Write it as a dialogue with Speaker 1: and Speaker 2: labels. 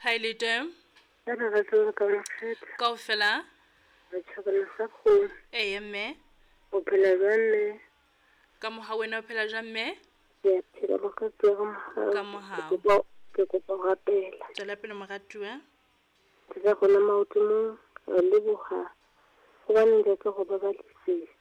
Speaker 1: Hi Lidem.
Speaker 2: Ana ga tswa ka mafeta.
Speaker 1: Kaofela.
Speaker 2: Re tshaba sa go.
Speaker 1: Mme.
Speaker 2: O phela jwanne.
Speaker 1: Ka moha wena o phela jwang mme?
Speaker 2: Ya phela ba ka tswa ga moha.
Speaker 1: Ka mohao.
Speaker 2: Ke kopa go rapela.
Speaker 1: Tswela pele moratuwa.
Speaker 2: Ke tla gona maoto mo le boga. Go ba nne ka go ba ba